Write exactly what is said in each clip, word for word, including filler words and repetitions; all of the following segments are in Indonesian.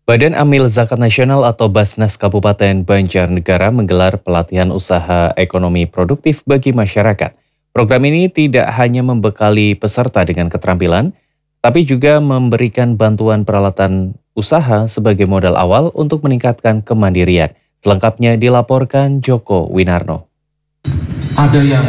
Badan Amil Zakat Nasional atau Basnas Kabupaten Banjarnegara menggelar pelatihan usaha ekonomi produktif bagi masyarakat. Program ini tidak hanya membekali peserta dengan keterampilan, tapi juga memberikan bantuan peralatan usaha sebagai modal awal untuk meningkatkan kemandirian. Selengkapnya dilaporkan Joko Winarno. Ada yang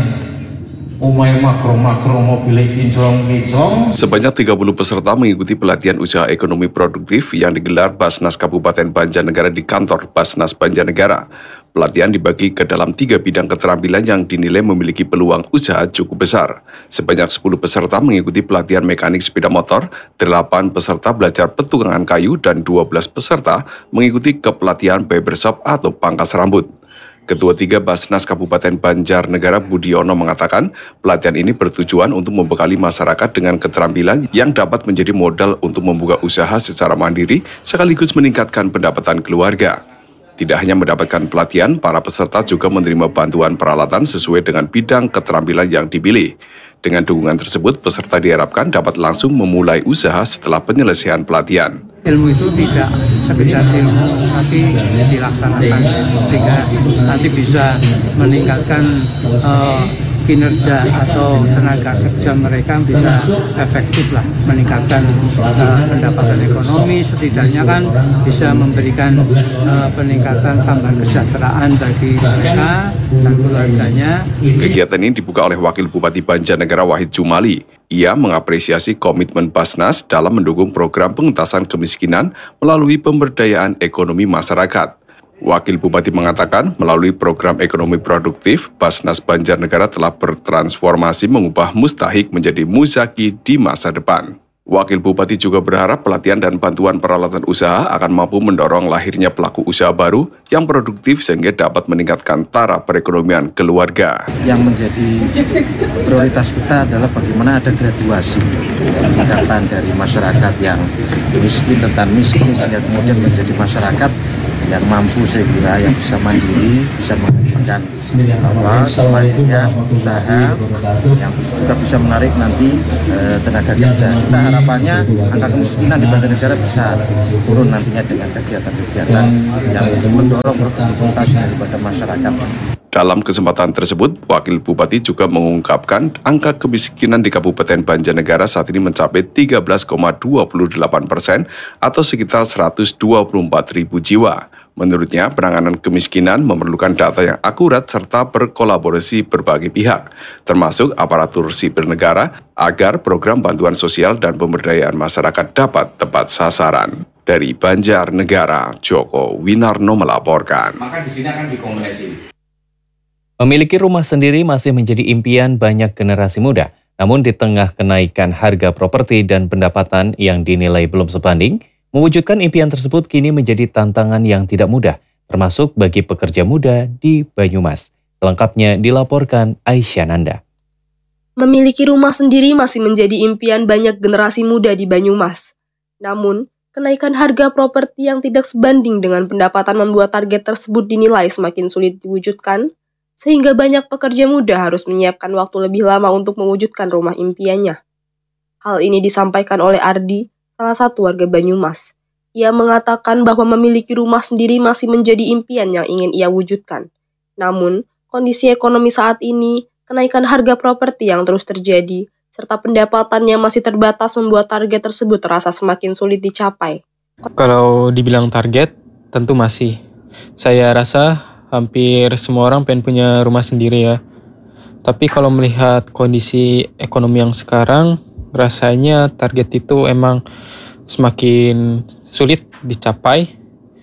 umai makro-makro mobilnya kinclong-kinclong. Sebanyak tiga puluh peserta mengikuti pelatihan usaha ekonomi produktif yang digelar Basnas Kabupaten Banjarnegara di kantor Basnas Banjarnegara. Pelatihan dibagi ke dalam tiga bidang keterampilan yang dinilai memiliki peluang usaha cukup besar. Sebanyak sepuluh peserta mengikuti pelatihan mekanik sepeda motor, delapan peserta belajar petukangan kayu, dan dua belas peserta mengikuti kepelatihan barbershop atau pangkas rambut. Ketua tiga Basnas Kabupaten Banjarnegara Budiono mengatakan pelatihan ini bertujuan untuk membekali masyarakat dengan keterampilan yang dapat menjadi modal untuk membuka usaha secara mandiri sekaligus meningkatkan pendapatan keluarga. Tidak hanya mendapatkan pelatihan, para peserta juga menerima bantuan peralatan sesuai dengan bidang keterampilan yang dipilih. Dengan dukungan tersebut, peserta diharapkan dapat langsung memulai usaha setelah penyelesaian pelatihan. Ilmu itu tidak sekedar ilmu, tapi dilaksanakan sehingga nanti bisa meningkatkan uh, kinerja atau tenaga kerja mereka bisa efektif lah, meningkatkan uh, pendapatan ekonomi, setidaknya kan bisa memberikan uh, peningkatan tambahan kesejahteraan bagi mereka dan keluarganya. Kegiatan ini dibuka oleh Wakil Bupati Banjarnegara Wahid Jumali. Ia mengapresiasi komitmen Basnas dalam mendukung program pengentasan kemiskinan melalui pemberdayaan ekonomi masyarakat. Wakil Bupati mengatakan, melalui program ekonomi produktif, Basnas Banjarnegara telah bertransformasi mengubah mustahik menjadi muzaki di masa depan. Wakil Bupati juga berharap pelatihan dan bantuan peralatan usaha akan mampu mendorong lahirnya pelaku usaha baru yang produktif sehingga dapat meningkatkan taraf perekonomian keluarga. Yang menjadi prioritas kita adalah bagaimana ada graduasi peningkatan dari masyarakat yang miskin dan miskin sehingga kemudian menjadi masyarakat yang mampu, saya kira, yang bisa mandiri, bisa mengembangkan apa, semuanya usaha yang juga bisa menarik nanti eh, tenaga kerja. Kita harapannya angka kemiskinan di Banjarnegara bisa turun nantinya dengan kegiatan-kegiatan yang mendorong produktivitas daripada masyarakat. Dalam kesempatan tersebut, Wakil Bupati juga mengungkapkan angka kemiskinan di Kabupaten Banjarnegara saat ini mencapai tiga belas koma dua delapan persen atau sekitar seratus dua puluh empat ribu jiwa. Menurutnya, penanganan kemiskinan memerlukan data yang akurat serta berkolaborasi berbagai pihak, termasuk aparatur sipil negara, agar program bantuan sosial dan pemberdayaan masyarakat dapat tepat sasaran. Dari Banjarnegara, Joko Winarno melaporkan. Maka di sini akan dikombinasi. Memiliki rumah sendiri masih menjadi impian banyak generasi muda. Namun di tengah kenaikan harga properti dan pendapatan yang dinilai belum sebanding, mewujudkan impian tersebut kini menjadi tantangan yang tidak mudah, termasuk bagi pekerja muda di Banyumas. Selengkapnya dilaporkan Aisyah Nanda. Memiliki rumah sendiri masih menjadi impian banyak generasi muda di Banyumas. Namun, kenaikan harga properti yang tidak sebanding dengan pendapatan membuat target tersebut dinilai semakin sulit diwujudkan, sehingga banyak pekerja muda harus menyiapkan waktu lebih lama untuk mewujudkan rumah impiannya. Hal ini disampaikan oleh Ardi, salah satu warga Banyumas. Ia mengatakan bahwa memiliki rumah sendiri masih menjadi impian yang ingin ia wujudkan. Namun, kondisi ekonomi saat ini, kenaikan harga properti yang terus terjadi, serta pendapatannya masih terbatas membuat target tersebut terasa semakin sulit dicapai. Kalau dibilang target, tentu masih. Saya rasa hampir semua orang pengen punya rumah sendiri ya. Tapi kalau melihat kondisi ekonomi yang sekarang, rasanya target itu emang semakin sulit dicapai.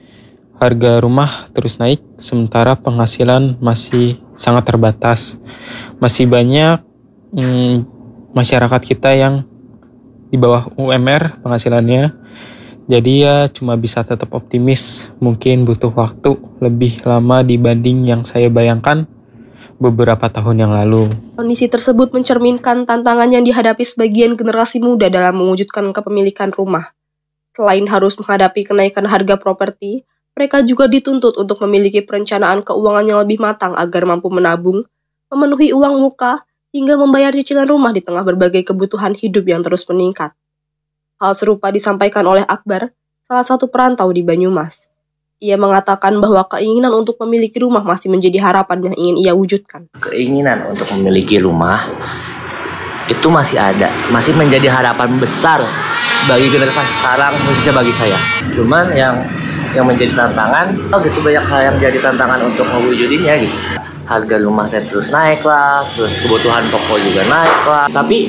Harga rumah terus naik, sementara penghasilan masih sangat terbatas. Masih banyak hmm, masyarakat kita yang di bawah U M R penghasilannya. Jadi ya cuma bisa tetap optimis, mungkin butuh waktu lebih lama dibanding yang saya bayangkan beberapa tahun yang lalu. Kondisi tersebut mencerminkan tantangan yang dihadapi sebagian generasi muda dalam mewujudkan kepemilikan rumah. Selain harus menghadapi kenaikan harga properti, mereka juga dituntut untuk memiliki perencanaan keuangan yang lebih matang agar mampu menabung, memenuhi uang muka, hingga membayar cicilan rumah di tengah berbagai kebutuhan hidup yang terus meningkat. Hal serupa disampaikan oleh Akbar, salah satu perantau di Banyumas. Ia mengatakan bahwa keinginan untuk memiliki rumah masih menjadi harapan yang ingin ia wujudkan. Keinginan untuk memiliki rumah itu masih ada, masih menjadi harapan besar bagi generasi sekarang, khususnya bagi saya. Cuman yang yang menjadi tantangan, oh gitu banyak hal yang jadi tantangan untuk mewujudinya gitu. Harga rumah saya terus naik lah, terus kebutuhan pokok juga naik lah. Tapi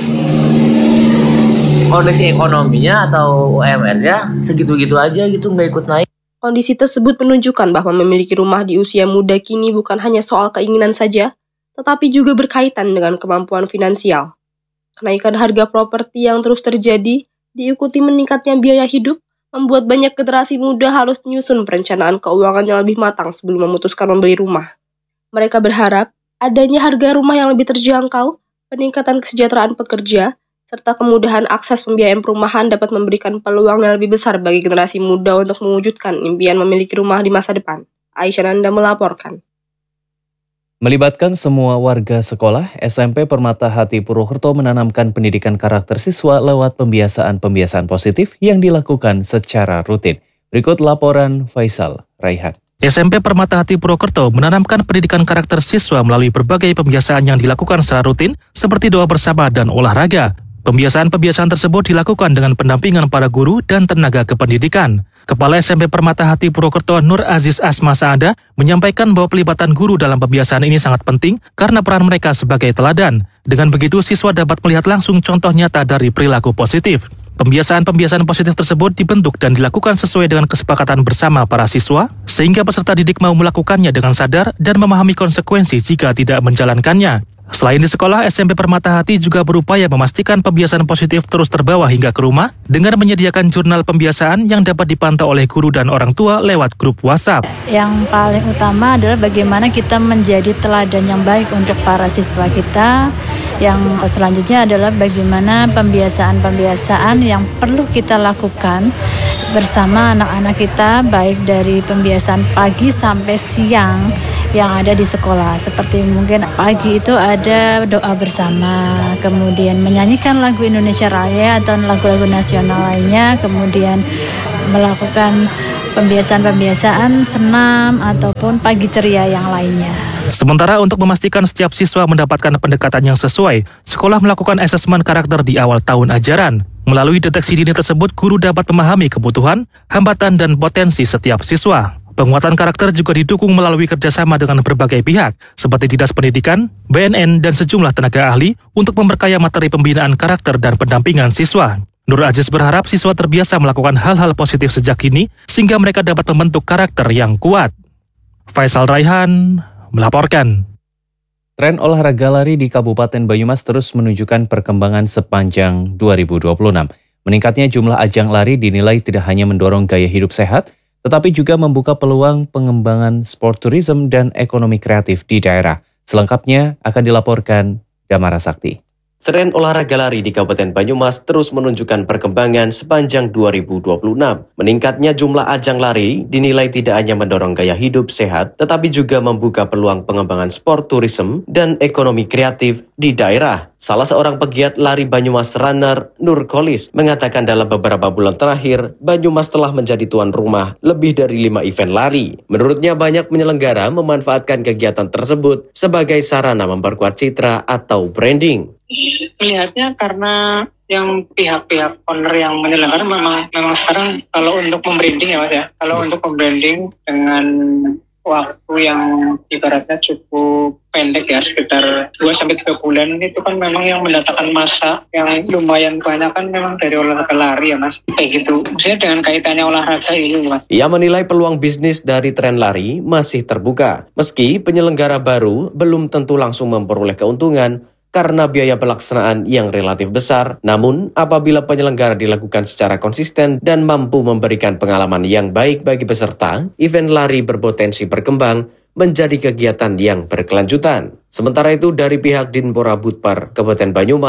kondisi ekonominya atau U M R-nya segitu-gitu aja gitu, nggak ikut naik. Kondisi tersebut menunjukkan bahwa memiliki rumah di usia muda kini bukan hanya soal keinginan saja, tetapi juga berkaitan dengan kemampuan finansial. Kenaikan harga properti yang terus terjadi, diikuti meningkatnya biaya hidup, membuat banyak generasi muda harus menyusun perencanaan keuangan yang lebih matang sebelum memutuskan membeli rumah. Mereka berharap adanya harga rumah yang lebih terjangkau, peningkatan kesejahteraan pekerja, serta kemudahan akses pembiayaan perumahan dapat memberikan peluang yang lebih besar bagi generasi muda untuk mewujudkan impian memiliki rumah di masa depan. Aisyah Nanda melaporkan. Melibatkan semua warga sekolah, S M P Permata Hati Purwokerto menanamkan pendidikan karakter siswa lewat pembiasaan-pembiasaan positif yang dilakukan secara rutin. Berikut laporan Faisal Raihan. S M P Permata Hati Purwokerto menanamkan pendidikan karakter siswa melalui berbagai pembiasaan yang dilakukan secara rutin seperti doa bersama dan olahraga. Pembiasaan-pembiasaan tersebut dilakukan dengan pendampingan para guru dan tenaga kependidikan. Kepala S M P Permata Hati Purwokerto Nur Aziz Asma Saada menyampaikan bahwa pelibatan guru dalam pembiasaan ini sangat penting karena peran mereka sebagai teladan. Dengan begitu, siswa dapat melihat langsung contoh nyata dari perilaku positif. Pembiasaan-pembiasaan positif tersebut dibentuk dan dilakukan sesuai dengan kesepakatan bersama para siswa, sehingga peserta didik mau melakukannya dengan sadar dan memahami konsekuensi jika tidak menjalankannya. Selain di sekolah, S M P Permata Hati juga berupaya memastikan pembiasaan positif terus terbawa hingga ke rumah dengan menyediakan jurnal pembiasaan yang dapat dipantau oleh guru dan orang tua lewat grup WhatsApp. Yang paling utama adalah bagaimana kita menjadi teladan yang baik untuk para siswa kita. Yang selanjutnya adalah bagaimana pembiasaan-pembiasaan yang perlu kita lakukan bersama anak-anak kita, baik dari pembiasaan pagi sampai siang yang ada di sekolah. Seperti mungkin pagi itu ada doa bersama, kemudian menyanyikan lagu Indonesia Raya atau lagu-lagu nasional lainnya, kemudian melakukan pembiasaan-pembiasaan senam ataupun pagi ceria yang lainnya. Sementara untuk memastikan setiap siswa mendapatkan pendekatan yang sesuai, sekolah melakukan asesmen karakter di awal tahun ajaran. Melalui deteksi dini tersebut, guru dapat memahami kebutuhan, hambatan, dan potensi setiap siswa. Penguatan karakter juga didukung melalui kerjasama dengan berbagai pihak, seperti Dinas Pendidikan, B N N, dan sejumlah tenaga ahli untuk memperkaya materi pembinaan karakter dan pendampingan siswa. Nur Aziz berharap siswa terbiasa melakukan hal-hal positif sejak dini, sehingga mereka dapat membentuk karakter yang kuat. Faisal Raihan melaporkan. Tren olahraga lari di Kabupaten Banyumas terus menunjukkan perkembangan sepanjang dua ribu dua puluh enam. Meningkatnya jumlah ajang lari dinilai tidak hanya mendorong gaya hidup sehat, tetapi juga membuka peluang pengembangan sport tourism dan ekonomi kreatif di daerah. Selengkapnya akan dilaporkan Damara Sakti. Tren olahraga lari di Kabupaten Banyumas terus menunjukkan perkembangan sepanjang dua ribu dua puluh enam. Meningkatnya jumlah ajang lari dinilai tidak hanya mendorong gaya hidup sehat, tetapi juga membuka peluang pengembangan sport tourism dan ekonomi kreatif di daerah. Salah seorang pegiat lari Banyumas runner, Nur Kolis, mengatakan dalam beberapa bulan terakhir, Banyumas telah menjadi tuan rumah lebih dari lima event lari. Menurutnya banyak penyelenggara memanfaatkan kegiatan tersebut sebagai sarana memperkuat citra atau branding. Melihatnya karena yang pihak-pihak owner yang menyelenggarakan memang memang sekarang kalau untuk membranding ya Mas ya, kalau untuk membranding dengan waktu yang ibaratnya cukup pendek ya, sekitar dua sampai tiga bulan, itu kan memang yang mendatangkan massa yang lumayan banyak kan memang dari olahraga lari ya Mas, kayak gitu. Maksudnya dengan kaitannya olahraga ini Mas. Ia menilai peluang bisnis dari tren lari masih terbuka, meski penyelenggara baru belum tentu langsung memperoleh keuntungan karena biaya pelaksanaan yang relatif besar. Namun, apabila penyelenggara dilakukan secara konsisten dan mampu memberikan pengalaman yang baik bagi peserta, event lari berpotensi berkembang menjadi kegiatan yang berkelanjutan. Sementara itu, dari pihak Dinpora Budpar Kabupaten Banyumas,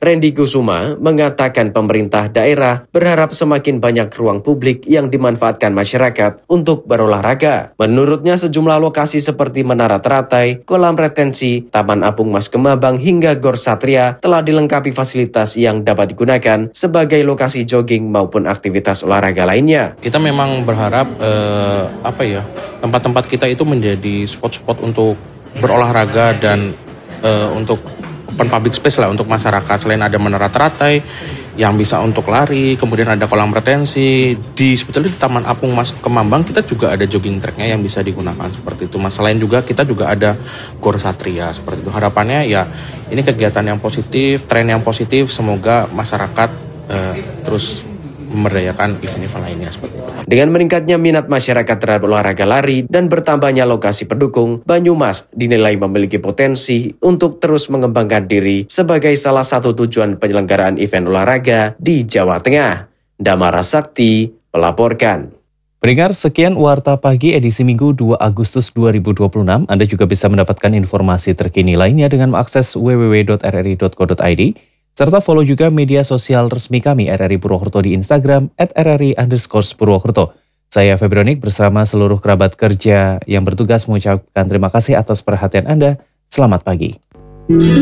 Randy Kusuma mengatakan pemerintah daerah berharap semakin banyak ruang publik yang dimanfaatkan masyarakat untuk berolahraga. Menurutnya sejumlah lokasi seperti Menara Teratai, Kolam Retensi, Taman Apung Mas Kemabang hingga Gor Satria telah dilengkapi fasilitas yang dapat digunakan sebagai lokasi jogging maupun aktivitas olahraga lainnya. Kita memang berharap eh, apa ya tempat-tempat kita itu menjadi spot-spot untuk berolahraga dan eh, untuk open public space lah untuk masyarakat. Selain ada Menara Teratai yang bisa untuk lari, kemudian ada kolam retensi di sebetulnya di Taman Apung Mas Kemambang kita juga ada jogging tracknya yang bisa digunakan seperti itu. Mas selain juga kita juga ada Gor Satria seperti itu. Harapannya ya ini kegiatan yang positif, tren yang positif. Semoga masyarakat eh, terus memberdayakan event-event lainnya seperti itu. Dengan meningkatnya minat masyarakat terhadap olahraga lari dan bertambahnya lokasi pendukung, Banyumas dinilai memiliki potensi untuk terus mengembangkan diri sebagai salah satu tujuan penyelenggaraan event olahraga di Jawa Tengah. Damara Sakti melaporkan. Pendengar, sekian Warta Pagi edisi Minggu dua Agustus dua ribu dua puluh enam. Anda juga bisa mendapatkan informasi terkini lainnya dengan mengakses w w w dot r r i dot co dot i d. Serta follow juga media sosial resmi kami R R I Purwokerto di Instagram at r r i underscore Purwokerto. Saya Febronik bersama seluruh kerabat kerja yang bertugas mengucapkan terima kasih atas perhatian Anda. Selamat pagi.